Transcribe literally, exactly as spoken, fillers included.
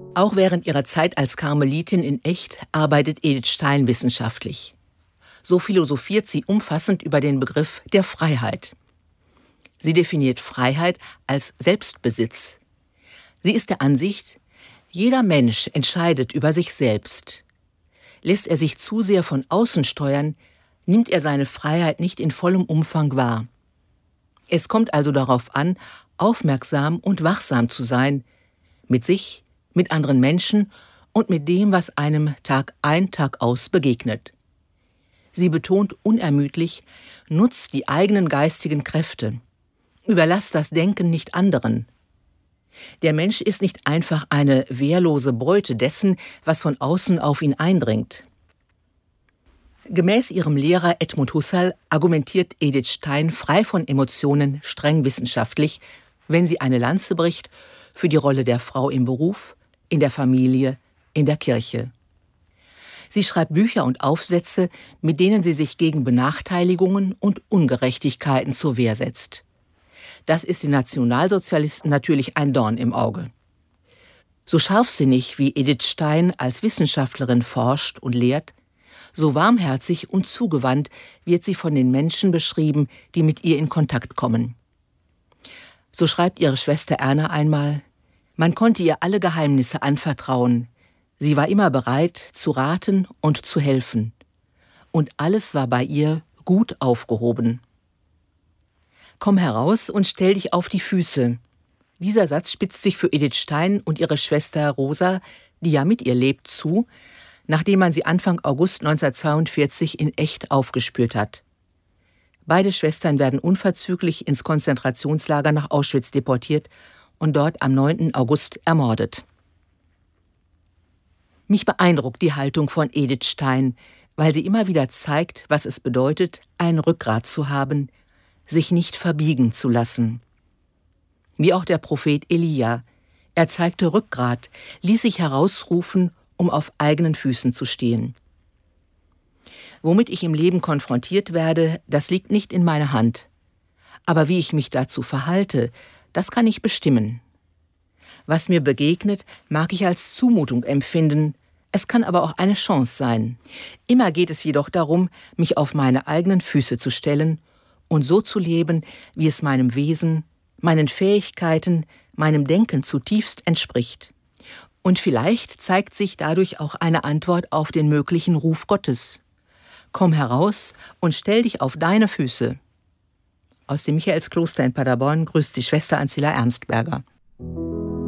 Auch während ihrer Zeit als Karmelitin in Echt arbeitet Edith Stein wissenschaftlich. So philosophiert sie umfassend über den Begriff der Freiheit. Sie definiert Freiheit als Selbstbesitz. Sie ist der Ansicht, jeder Mensch entscheidet über sich selbst. Lässt er sich zu sehr von außen steuern, nimmt er seine Freiheit nicht in vollem Umfang wahr. Es kommt also darauf an, aufmerksam und wachsam zu sein, mit sich, mit anderen Menschen und mit dem, was einem Tag ein, Tag aus begegnet. Sie betont unermüdlich, nutzt die eigenen geistigen Kräfte. Überlasst das Denken nicht anderen. Der Mensch ist nicht einfach eine wehrlose Beute dessen, was von außen auf ihn eindringt. Gemäß ihrem Lehrer Edmund Husserl argumentiert Edith Stein frei von Emotionen streng wissenschaftlich, wenn sie eine Lanze bricht für die Rolle der Frau im Beruf, in der Familie, in der Kirche. Sie schreibt Bücher und Aufsätze, mit denen sie sich gegen Benachteiligungen und Ungerechtigkeiten zur Wehr setzt. Das ist den Nationalsozialisten natürlich ein Dorn im Auge. So scharfsinnig wie Edith Stein als Wissenschaftlerin forscht und lehrt, so warmherzig und zugewandt wird sie von den Menschen beschrieben, die mit ihr in Kontakt kommen. So schreibt ihre Schwester Erna einmal: Man konnte ihr alle Geheimnisse anvertrauen. Sie war immer bereit, zu raten und zu helfen. Und alles war bei ihr gut aufgehoben. Komm heraus und stell dich auf die Füße. Dieser Satz spitzt sich für Edith Stein und ihre Schwester Rosa, die ja mit ihr lebt, zu, nachdem man sie Anfang August neunzehnhundertzweiundvierzig in Echt aufgespürt hat. Beide Schwestern werden unverzüglich ins Konzentrationslager nach Auschwitz deportiert und dort am neunten August ermordet. Mich beeindruckt die Haltung von Edith Stein, weil sie immer wieder zeigt, was es bedeutet, ein Rückgrat zu haben, sich nicht verbiegen zu lassen. Wie auch der Prophet Elia. Er zeigte Rückgrat, ließ sich herausrufen, um auf eigenen Füßen zu stehen. Womit ich im Leben konfrontiert werde, das liegt nicht in meiner Hand. Aber wie ich mich dazu verhalte, das kann ich bestimmen. Was mir begegnet, mag ich als Zumutung empfinden, es kann aber auch eine Chance sein. Immer geht es jedoch darum, mich auf meine eigenen Füße zu stellen und so zu leben, wie es meinem Wesen, meinen Fähigkeiten, meinem Denken zutiefst entspricht. Und vielleicht zeigt sich dadurch auch eine Antwort auf den möglichen Ruf Gottes. Komm heraus und stell dich auf deine Füße. Aus dem Michaelskloster in Paderborn grüßt die Schwester Ancilla Ernstberger.